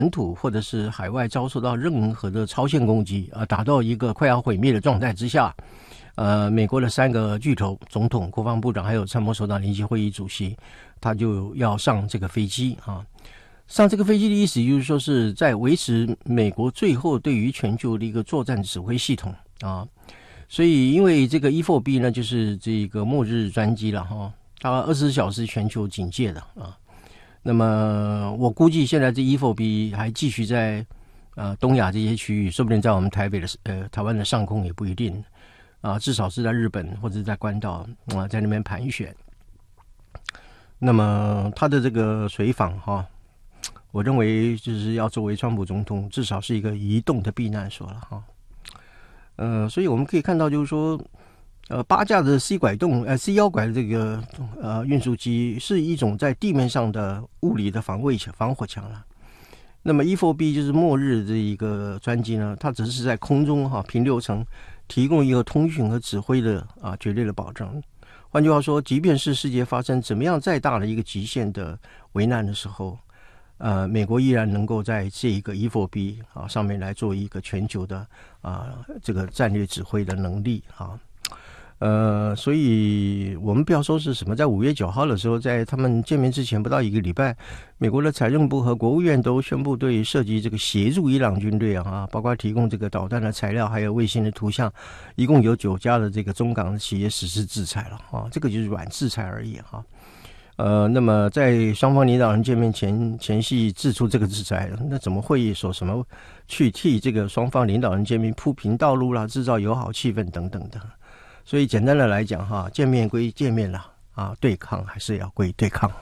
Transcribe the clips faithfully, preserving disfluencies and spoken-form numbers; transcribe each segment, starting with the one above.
本土或者是海外遭受到任何的超限攻击啊，达到一个快要毁灭的状态之下，呃，美国的三个巨头，总统、国防部长还有参谋首长联席会议主席，他就要上这个飞机啊。上这个飞机的意思就是说是在维持美国最后对于全球的一个作战指挥系统啊。所以因为这个 E 四 B 呢，就是这个末日专机了哈，它二十四小时全球警戒的啊。那么我估计现在这 E 四 B 还继续在呃东亚这些区域，说不定在我们台北的呃台湾的上空也不一定啊，至少是在日本或者在关岛啊，在那边盘旋。那么他的这个随访哈，我认为就是要作为川普总统至少是一个移动的避难所了哈。呃，所以我们可以看到就是说。呃，八架的 C 拐动呃 C 腰拐的这个呃运输机是一种在地面上的物理的防卫墙防火墙了。那么 E 四 B 就是末日这一个专机呢，它只是在空中哈平流层提供一个通讯和指挥的啊绝对的保障。换句话说，即便是世界发生怎么样再大的一个极限的危难的时候，呃，美国依然能够在这一个 E 四 B 啊上面来做一个全球的啊这个战略指挥的能力啊。呃，所以我们不要说是什么，在五月九号的时候，在他们见面之前不到一个礼拜，美国的财政部和国务院都宣布对涉及这个协助伊朗军队啊，包括提供这个导弹的材料，还有卫星的图像，一共有九家的这个中港的企业实施制裁了啊，这个就是软制裁而已哈。呃，那么在双方领导人见面前前夕制出这个制裁，那怎么会说什么去替这个双方领导人见面铺平道路啦，制造友好气氛等等的？所以简单的来讲哈，见面归见面啦，啊，对抗还是要归对抗。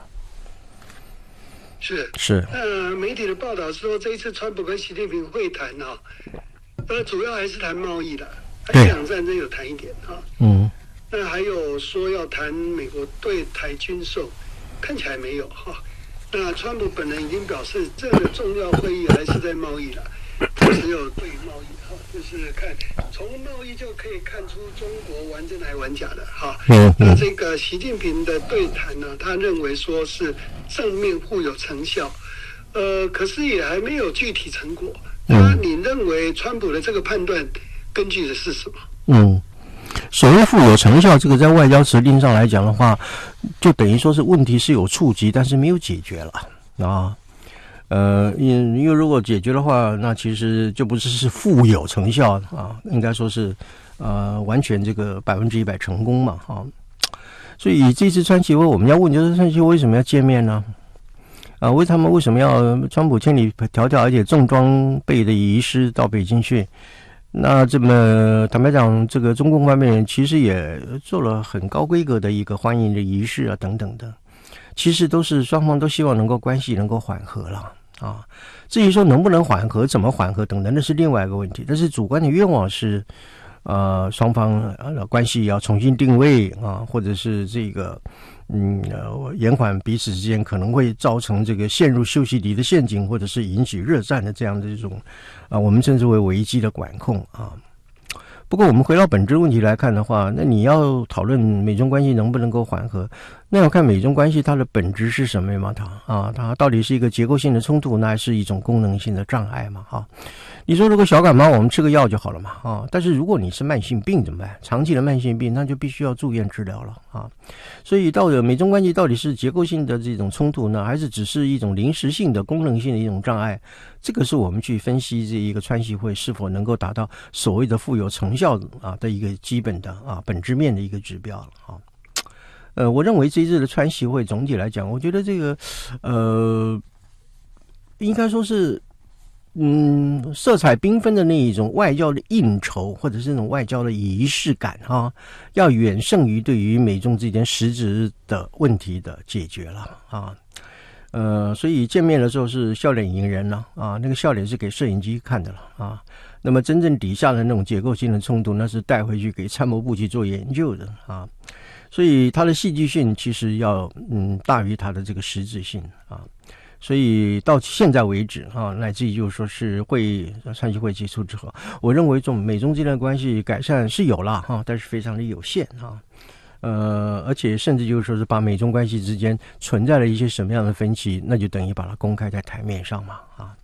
是是。 呃，媒体的报道说，这一次川普跟习近平会谈啊，呃，主要还是谈贸易的，伊朗战争有谈一点啊。 嗯。 那还有说要谈美国对台军售，看起来没有哈。那川普本人已经表示，这个重要会议还是在贸易了，只有对贸易。就是看从贸易就可以看出中国玩真还玩假的哈。嗯。那这个习近平的对谈呢，他认为说是正面互有成效，呃，可是也还没有具体成果。那你认为川普的这个判断根据的是什么？嗯， 所谓互有成效，这个在外交辞令上来讲的话，就等于说是问题是有触及，但是没有解决了啊。呃，因因为如果解决的话，那其实就不是是富有成效啊，应该说是呃完全这个百分之一百成功嘛啊。所以这次川习会，我们要问就是川习会为什么要见面呢？啊，为他们为什么要川普千里迢迢而且重装备的移师到北京去？那这么坦白讲，这个中共方面其实也做了很高规格的一个欢迎的仪式啊等等的，其实都是双方都希望能够关系能够缓和了。啊，至于说能不能缓和、怎么缓和等等，那是另外一个问题。但是主观的愿望是，呃，双方呃关系要重新定位啊，或者是这个嗯呃延缓彼此之间可能会造成这个陷入修昔底的陷阱，或者是引起热战的这样的这种啊，我们称之为危机的管控啊。不过我们回到本质问题来看的话，那你要讨论美中关系能不能够缓和，那要看美中关系它的本质是什么嘛？它啊，它到底是一个结构性的冲突，那还是一种功能性的障碍嘛？哈，你说如果小感冒，我们吃个药就好了嘛？啊，但是如果你是慢性病怎么办？长期的慢性病，那就必须要住院治疗了啊。所以到底美中关系到底是结构性的这种冲突呢，还是只是一种临时性的功能性的一种障碍？这个是我们去分析这一个川习会是否能够达到所谓的富有成效啊的一个基本的啊本质面的一个指标了啊。呃，我认为这一次的川习会总体来讲，我觉得这个呃，应该说是嗯色彩缤纷的那一种外交的应酬，或者是那种外交的仪式感啊，要远胜于对于美中之间实质的问题的解决了啊。呃，所以见面的时候是笑脸迎人了啊，那个笑脸是给摄影机看的了啊。那么真正底下的那种结构性的冲突，那是带回去给参谋部去做研究的啊。所以它的戏剧性其实要嗯大于它的这个实质性啊。所以到现在为止啊，乃至于就是说是会川习会结束之后，我认为中美中之间的关系改善是有了哈，但是非常的有限啊。呃，而且甚至就是说是把美中关系之间存在了一些什么样的分歧，那就等于把它公开在台面上嘛啊。